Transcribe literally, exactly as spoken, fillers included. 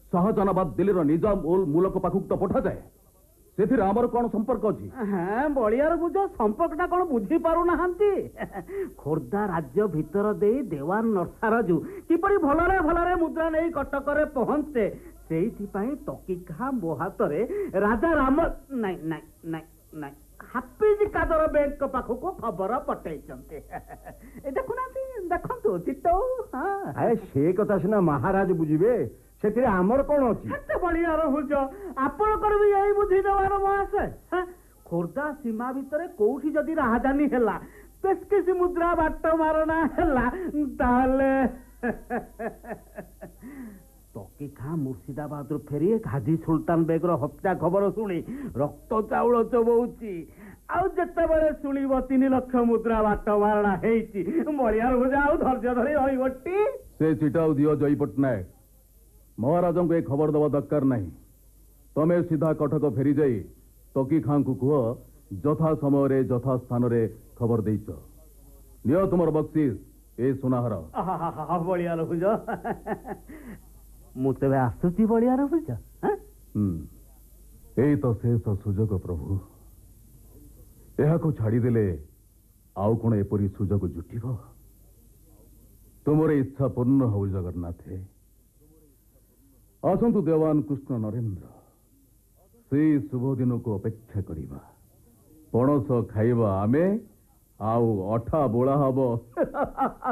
शाहजहानाबाद दिल्लीर निजाम उल मुल्क पाखक तो पठा जाए से आमर कौन संपर्क अच्छी? हाँ बलियार बुझ संपर्कटा कौन बुझी पारु नाहांती खोर्धा राज्य भितर दे देवान नरसारजू किपरि भलरे भलरे मुद्रा नहीं कटक रे पहुंचे सेइथिपाई तकिखा मो हातरे राजा राम नाइ नाइ नाइ नाइ हाफिज कादर बैंक पाखक खबर पठेइचंते देखुना देखंतु चिट्टो हां अरे से कथा सिना महाराज बुझिबे से आमर कौन अच्छी? बलियार बुझ आपणकर भी यही बुझी देवार महाशय खोर्धा सीमा भितर कोठी जदि राजधानी हैला पेस्किस मुद्रा बाट मारणा हैला ताले तकिखा मुर्शिदाबाद फेरी हाजी सुल्तान बेगर हत्या खबर शुणी रक्त चाउल चबौची आउ जेतेबेले शुणिब तीन लक्ष मुद्रा बाट मारणा हेइची बलियार बुझ आउ धैर्य धरी रहिबटी से चिटाऊ दियो जय पट्टनायक महाराजा को एक खबर दवा दरकार नहीं तमें सीधा कटक फेरी जाई तकी खां को कह जथा समय जथा स्थान रे खबर देइछ नियो तुमर बक्सीस ए सुनाहर बलियार बुझ मु तेबे आसुची बलियार बुझ हम्म एई तो शेष सुजोग प्रभु एहा को छाड़ी देले आउ कोन एपरी सुजोग जुटिबो तुमर इच्छा पूर्ण हो जगन्नाथे आसतु देवान कृष्ण नरेन्द्र से शुभ दिन को अपेक्षा करिबा पणस खाइबा आमे आउ अठा बोला हब